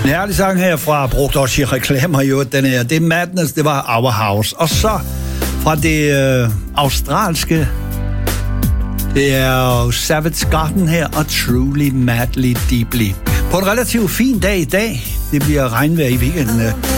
En herlig sang herfra, brugt også i reklamer jo, den her. Det er Madness, det var Our House. Og så fra det australske, det er Savage Garden her, og Truly Madly Deeply. På en relativt fin dag i dag, det bliver regnvejr i weekenden.